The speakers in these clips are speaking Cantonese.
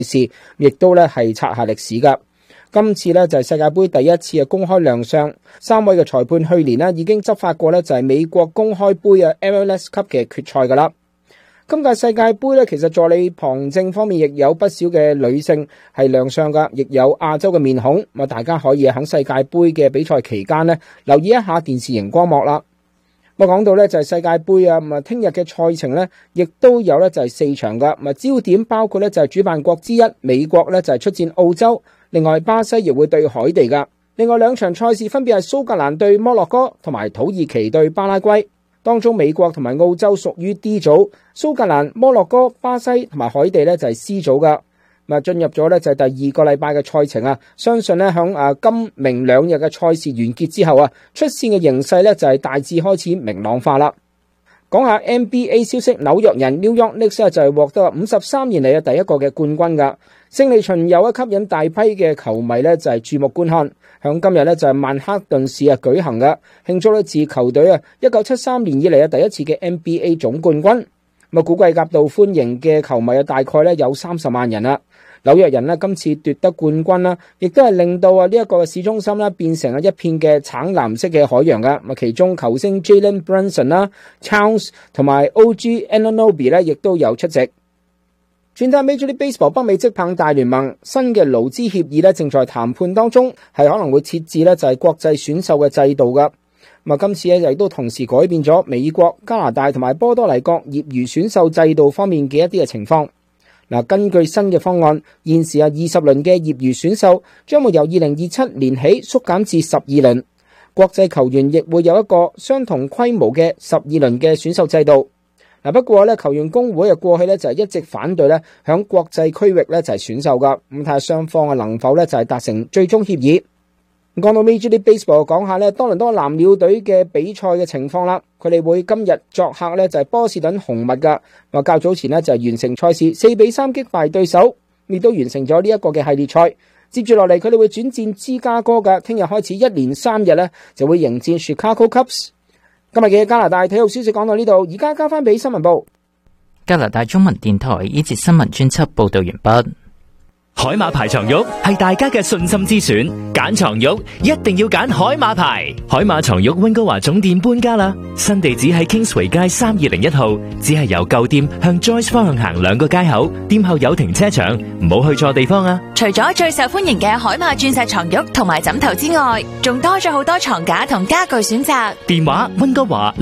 事，亦都咧係刷下歷史噶。今次咧就係世界盃第一次嘅公開亮相，3位嘅裁判去年咧已經執法過咧就係美國公開盃啊 MLS 級嘅決賽噶啦。今屆世界盃咧，其實助理旁證方面亦有不少嘅女性係亮相噶，亦有亞洲嘅面孔。咁大家可以喺世界盃嘅比賽期間咧留意一下電視熒光幕啦。咁講到咧就係世界盃啊，咁啊聽日嘅賽程咧亦都有咧就係4場噶。咁焦點包括咧就係主辦國之一美國咧就係出戰澳洲。另外，巴西亦會對海地噶。另外2場賽事分別係蘇格蘭對摩洛哥同埋土耳其對巴拉圭。當中美國同埋澳洲屬於 D 組，蘇格蘭、摩洛哥、巴西同埋海地咧就係 C 組噶。咁啊進入咗咧就係第2個禮拜嘅賽程啊，相信咧響今明2日嘅賽事完結之後啊，出線嘅形勢咧就係大致開始明朗化啦。講下 NBA 消息，紐約人 New York Knicks 就係獲得53年嚟嘅第一個嘅冠軍噶。勝利巡遊吸引大批嘅球迷咧就係注目觀看。響今日咧就係曼克頓市舉行嘅，慶祝咧自球隊1973年以嚟第一次嘅 NBA 總冠軍。咁估計夾道歡迎嘅球迷大概咧有30萬人啦。紐約人今次奪得冠軍啦，亦都係令到呢一個市中心變成一片嘅橙藍色嘅海洋噶。其中球星 Jalen Brunson、Towns 同埋 OG Anunoby 亦都有出席。轉睇 Major League Baseball 北美職棒大聯盟新嘅勞資協議正在談判當中，係可能會設置就係國際選秀嘅制度噶。今次亦都同時改變咗美國、加拿大同埋波多黎各業餘選秀制度方面嘅一啲嘅情況。根據新嘅方案，現時20輪嘅業餘選秀將會由2027年起縮減至12輪，國際球員亦會有一個相同規模嘅12輪嘅選秀制度。不過咧，球員工會過去咧就係一直反對咧響國際區域咧就係選秀噶。咁睇下雙方能否咧就係達成最終協議。講到 Major League Baseball， 講下咧多倫多藍鳥隊嘅比賽嘅情況啦。佢哋會今日作客咧就係波士頓紅襪噶。話較早前咧就係完成賽事4-3擊敗對手，亦都完成咗呢一個嘅系列賽。接住落嚟佢哋會轉戰芝加哥噶，聽日開始1連3日咧就會迎戰 Chicago Cubs。今日嘅加拿大體育消息講到呢度，而家交翻俾新聞部。 加拿大中文電台呢節新聞專輯報道完畢。 海馬牌床褥係大家嘅信心之選，揀床褥一定要揀海馬牌。海馬床褥溫哥華總店搬家啦，新地址喺 Kingsway 街3201號，只係由舊店向 Joyce 方向行2個街口，店後有停車場，唔好去錯地方啊！ 除咗最受歡迎嘅海馬鑽石床褥同埋枕頭之外，仲多咗好多床架同家具選擇。 電話溫哥華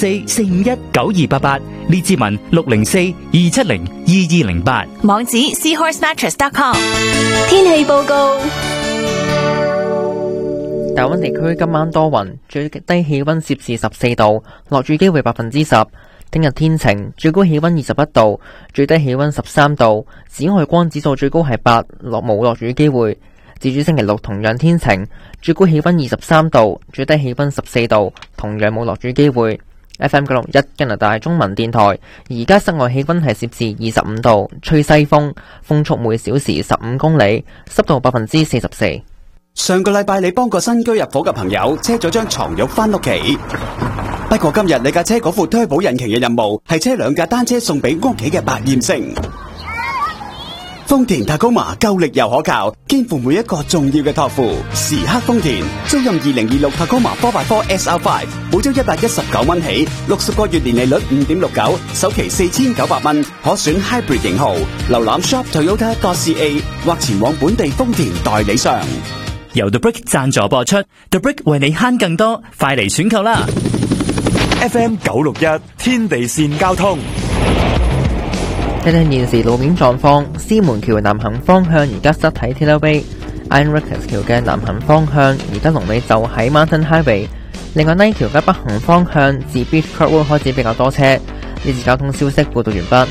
604-451-9288，列治文604-270-2208， 網址 seahorsemattress.com。 天氣報告： 大溫地區今晚多雲，最低氣溫攝氏14度，落雨機會10%。聽日天晴，最高氣溫21度，最低氣溫13度，紫外光指數最高係8，冇落雨機會。至於星期六同樣天晴，最高氣溫23度，最低氣溫14度，同樣冇落雨機會。FM 961加拿大中文電台，而家室外氣溫係攝氏25度，吹西風，風速每小時15公里，濕度44%。 上個禮拜你幫個新居入伙嘅朋友車咗張床褥返屋企，不過今日你架車嗰副推保引擎嘅任務係車2架單車送俾屋企嘅百厭星。豐田塔高馬夠力又可靠，肩負每一個重要嘅託付。時刻豐田，租用2026塔高馬 4x4 SR5， 每周119蚊起，60個月年利率5.69%，首期4900蚊，可選 Hybrid 型號。瀏覽 shop Toyota.ca 或前往本地豐田代理商。 由 The Brick 贊助播出 ，The Brick 為你慳更多，快嚟選購啦 ！FM 961天地線交通。 睇睇現時路面狀況，獅門橋南行方向而家塞喺 Taylor Way，Iron Rectus 橋嘅南行方向而家龍尾就喺 Mountain Highway。另外，呢橋嘅北行方向自 Beach Park Road 開始比較多車。呢次交通消息報道完畢。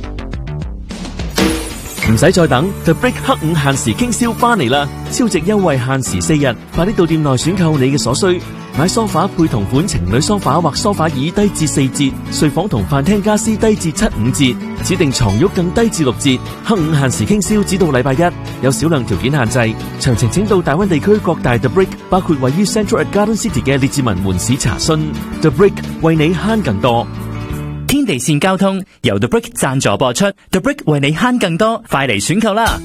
唔使再等 ，The Brick 黑五限時傾銷翻嚟啦！超值優惠限時4日，快啲到店內選購你嘅所需。買梳化配同款情侶梳化或梳化椅低至4折，睡房同飯廳家私低至7-5折，指定床褥更低至6折。黑五限時傾銷只到禮拜1，有少量條件限制。詳情請到大灣地區各大 The Brick， 包括位於 Central Garden City 嘅列治文門市查詢。The Brick 為你慳更多。 天地線交通由 The Brick 贊助播出 ，The Brick 為你慳更多，快嚟選購啦！